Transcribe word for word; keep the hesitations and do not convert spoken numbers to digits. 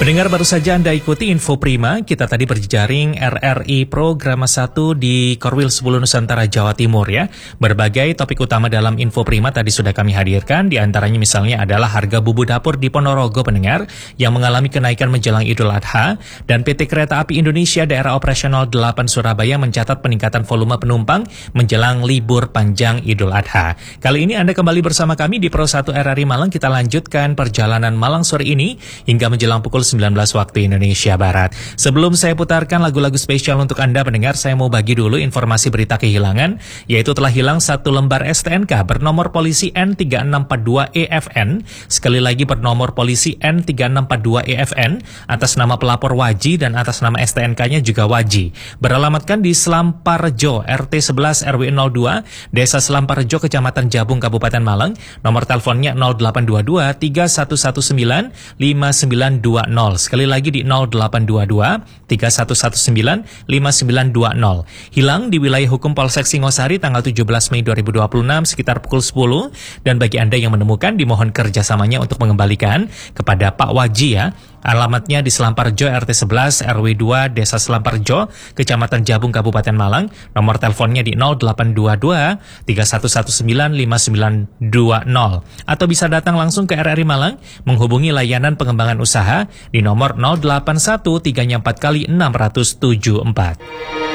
Pendengar, baru saja Anda ikuti Info Prima. Kita tadi berjejaring R R I Program satu di Korwil sepuluh Nusantara, Jawa Timur ya. Berbagai topik utama dalam Info Prima tadi sudah kami hadirkan. Di antaranya misalnya adalah harga bumbu dapur di Ponorogo, pendengar, yang mengalami kenaikan menjelang Idul Adha. Dan P T Kereta Api Indonesia Daerah Operasional delapan Surabaya mencatat peningkatan volume penumpang menjelang libur panjang Idul Adha. Kali ini Anda kembali bersama kami di Pro satu R R I Malang. Kita lanjutkan perjalanan Malang sore ini hingga menjelang pukul sembilan belas waktu Indonesia Barat. Sebelum saya putarkan lagu-lagu spesial untuk Anda pendengar, saya mau bagi dulu informasi berita kehilangan, yaitu telah hilang satu lembar S T N K bernomor polisi N tiga enam empat dua E F N, sekali lagi bernomor polisi N tiga enam empat dua E F N, atas nama pelapor Waji dan atas nama S T N K-nya juga Waji. Beralamatkan di Selamparjo, R T sebelas R W nol dua, Desa Selamparjo, Kecamatan Jabung, Kabupaten Malang. Nomor teleponnya nol delapan dua dua tiga satu satu sembilan lima sembilan dua nol. Sekali lagi di nol delapan dua dua tiga satu satu sembilan lima sembilan dua nol. Hilang di wilayah hukum Polsek Singosari tanggal tujuh belas Mei dua ribu dua puluh enam sekitar pukul sepuluh. Dan bagi Anda yang menemukan, dimohon kerjasamanya untuk mengembalikan kepada Pak Waji ya. Alamatnya di Selamparjo, R T sebelas R W dua, Desa Selamparjo, Kecamatan Jabung, Kabupaten Malang. Nomor teleponnya di nol delapan dua dua tiga satu satu sembilan lima sembilan dua nol. Atau bisa datang langsung ke R R I Malang menghubungi layanan pengembangan usaha di nomor nol delapan satu tiga empat kali enam tujuh empat.